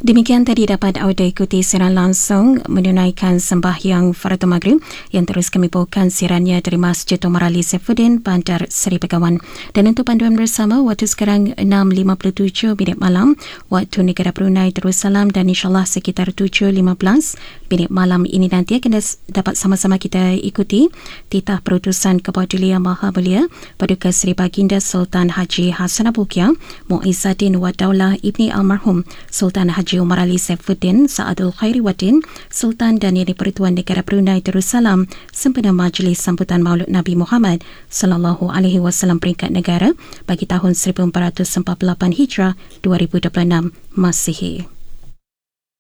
Demikian tadi dapat anda ikuti siaran langsung menunaikan sembahyang Fardu Maghrib yang terus kami bawakan siarannya dari Masjid Omar Ali Saifuddin, Bandar Seri Begawan. Dan untuk panduan bersama, waktu sekarang 6.57 minit malam, waktu negara Brunei Darussalam, dan insyaAllah sekitar 7.15 minit malam ini nanti akan dapat sama-sama kita ikuti titah perutusan Kepedulian Maha Mulia Paduka Seri Baginda Sultan Haji Hassan Aboukir Muizzaddin wa Daulah Ibni Almarhum Sultan Haji Omar Ali Saifuddin Sa'adul Khairi Waddin Sultan dan Yang di-Pertuan Negara Brunei Darussalam sempena majlis sambutan Maulud Nabi Muhammad sallallahu alaihi wasallam peringkat negara bagi tahun 1448 Hijrah 2026 Masihi.